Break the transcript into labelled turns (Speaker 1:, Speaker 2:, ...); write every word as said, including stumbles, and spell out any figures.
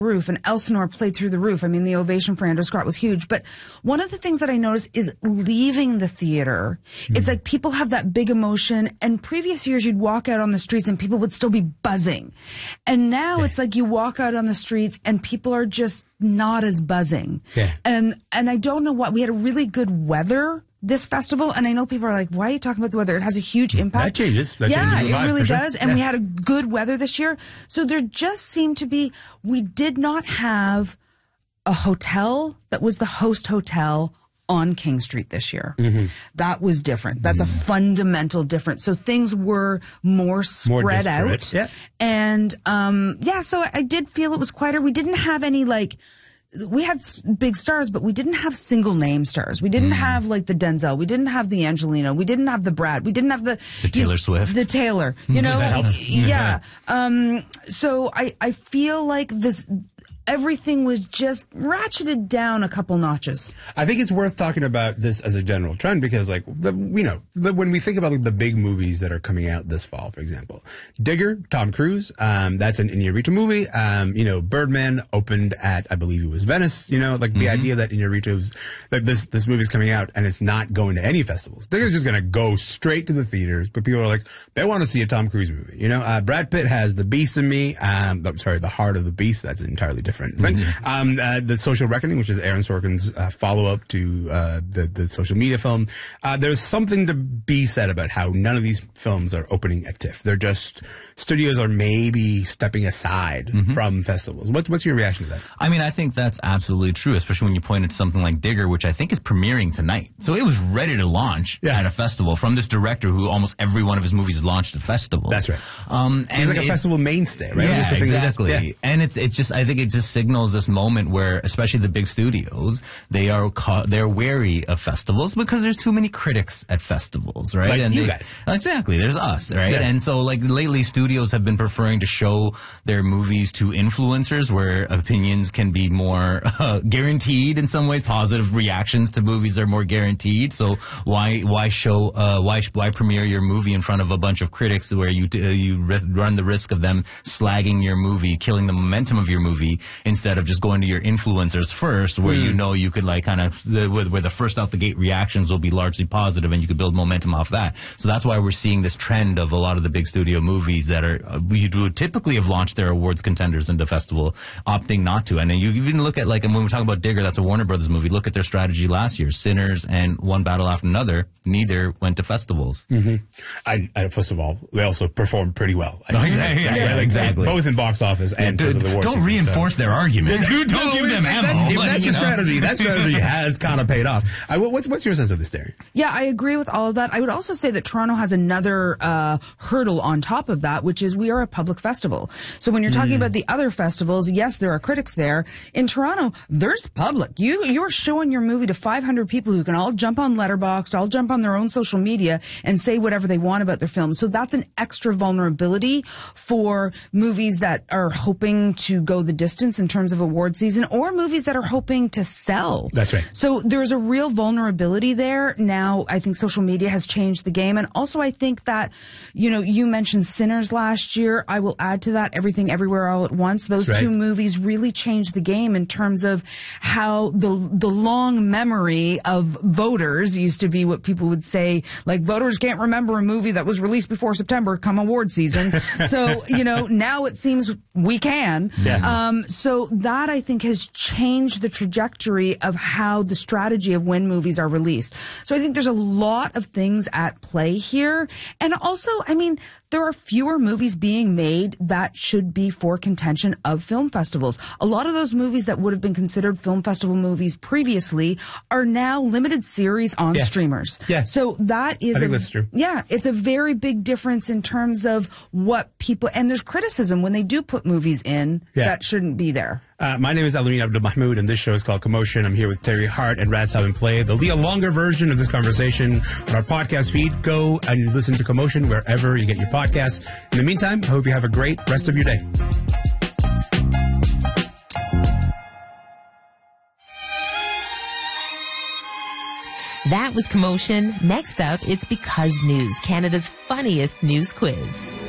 Speaker 1: roof, and Elsinore played through the roof. I mean, the ovation for Andrew Scott was huge. But one of the things that I noticed is leaving the theater. Mm. It's like people have that big emotion, and previous years you'd walk out on the streets and people would still be buzzing. And now yeah. it's like you walk out on the streets and people are just not as buzzing. Yeah. And, and I don't know what, we had a really good weather this festival, and I know people are like, why are you talking about the weather? It has a huge impact.
Speaker 2: That changes. That
Speaker 1: yeah,
Speaker 2: changes the vibe,
Speaker 1: it really
Speaker 2: sure.
Speaker 1: does. And
Speaker 2: yeah.
Speaker 1: we had a good weather this year. So there just seemed to be, we did not have a hotel that was the host hotel on King Street this year. Mm-hmm. That was different. That's mm-hmm. a fundamental difference. So things were more spread
Speaker 2: more
Speaker 1: out.
Speaker 2: Yeah.
Speaker 1: And, um, yeah, so I did feel it was quieter. We didn't have any, like, we had big stars, but we didn't have single name stars. We didn't mm. have like the Denzel. We didn't have the Angelina. We didn't have the Brad. We didn't have the
Speaker 3: the Taylor
Speaker 1: you,
Speaker 3: Swift.
Speaker 1: The Taylor. You know,
Speaker 3: that helps.
Speaker 1: yeah. Um, so I I feel like this. Everything was just ratcheted down a couple notches.
Speaker 2: I think it's worth talking about this as a general trend because, like, the, you know, the, when we think about like, the big movies that are coming out this fall, for example, Digger, Tom Cruise, um, that's an Inarritu movie. Um, you know, Birdman opened at, I believe it was Venice. You know, like mm-hmm. the idea that Inarritu was like this this movie's coming out and it's not going to any festivals. Digger's just going to go straight to the theaters, but people are like, they want to see a Tom Cruise movie. You know, uh, Brad Pitt has The Beast in Me. Um, I'm sorry, The Heart of the Beast. That's entirely different. Different thing. Mm-hmm. Um, uh, the Social Reckoning, which is Aaron Sorkin's uh, follow-up to uh, the the social media film. Uh, there's something to be said about how none of these films are opening at TIFF. They're just studios are maybe stepping aside mm-hmm. from festivals. What's what's your reaction to that?
Speaker 3: I mean, I think that's absolutely true, especially when you point to something like Digger, which I think is premiering tonight. So it was ready to launch yeah. at a festival from this director who almost every one of his movies launched at festivals.
Speaker 2: That's right.
Speaker 3: Um,
Speaker 2: and He's like a it, festival mainstay, right?
Speaker 3: Yeah, exactly.
Speaker 2: Yeah.
Speaker 3: And it's it's just I think it just signals this moment where, especially the big studios, they are ca- they're wary of festivals because there's too many critics at festivals, right?
Speaker 2: Like
Speaker 3: and
Speaker 2: you
Speaker 3: they,
Speaker 2: guys.
Speaker 3: Exactly. There's us, right? Yeah. And so, like, lately, studios have been preferring to show their movies to influencers where opinions can be more uh, guaranteed in some ways. Positive reactions to movies are more guaranteed. So why why show uh, why why premiere your movie in front of a bunch of critics where you uh, you run the risk of them slagging your movie, killing the momentum of your movie, instead of just going to your influencers first, where mm. you know you could like kind of the, where, where the first out the gate reactions will be largely positive, and you could build momentum off that. So that's why we're seeing this trend of a lot of the big studio movies that are uh, we would typically have launched their awards contenders into festival, opting not to. And then you even look at like, and when we talk about Digger, that's a Warner Brothers movie. Look at their strategy last year: Sinners and One Battle After Another. Neither went to festivals.
Speaker 2: Mm-hmm. I, I, first of all, they also performed pretty well. I
Speaker 3: oh, yeah, yeah, yeah,
Speaker 2: like,
Speaker 3: exactly.
Speaker 2: Both in box office and
Speaker 3: yeah,
Speaker 2: because of the award
Speaker 3: Don't
Speaker 2: season,
Speaker 3: reinforce
Speaker 2: so.
Speaker 3: their argument. Don't
Speaker 2: no,
Speaker 3: give them ammo.
Speaker 2: That's, if
Speaker 3: like,
Speaker 2: that's the
Speaker 3: know.
Speaker 2: strategy, that strategy has kind of paid off. I, what's, what's your sense of this, Derry?
Speaker 1: Yeah, I agree with all of that. I would also say that Toronto has another uh, hurdle on top of that, which is we are a public festival. So when you're talking mm. about the other festivals, yes, there are critics there. In Toronto, there's public. You, you're showing your movie to five hundred people who can all jump on Letterboxd, all jump on their own social media and say whatever they want about their film. So that's an extra vulnerability for movies that are hoping to go the distance in terms of award season, or movies that are hoping to sell.
Speaker 2: That's right.
Speaker 1: So there's a real vulnerability there. Now, I think social media has changed the game. And also, I think that, you know, you mentioned Sinners last year. I will add to that Everything Everywhere All at Once. Those
Speaker 2: That's right.
Speaker 1: two movies really changed the game in terms of how the the long memory of voters used to be what people would say, like, voters can't remember a movie that was released before September come award season. So, you know, now it seems we can.
Speaker 2: Yeah.
Speaker 1: Um, so that, I think, has changed the trajectory of how the strategy of when movies are released. So I think there's a lot of things at play here. And also, I mean, there are fewer movies being made that should be for contention of film festivals. A lot of those movies that would have been considered film festival movies previously are now limited series on
Speaker 2: yeah.
Speaker 1: streamers.
Speaker 2: Yeah.
Speaker 1: So that is
Speaker 2: I think
Speaker 1: a,
Speaker 2: that's true.
Speaker 1: Yeah, it's a very big difference in terms of what people, and there's criticism when they do put movies in
Speaker 2: yeah.
Speaker 1: that shouldn't be there.
Speaker 2: Uh, my name is Alamin Abdul Mahmoud, and this show is called Commotion. I'm here with Terry Hart and Rad Salvin Play. There'll be a longer version of this conversation on our podcast feed. Go and listen to Commotion wherever you get your podcasts. In the meantime, I hope you have a great rest of your day.
Speaker 4: That was Commotion. Next up, it's Because News, Canada's funniest news quiz.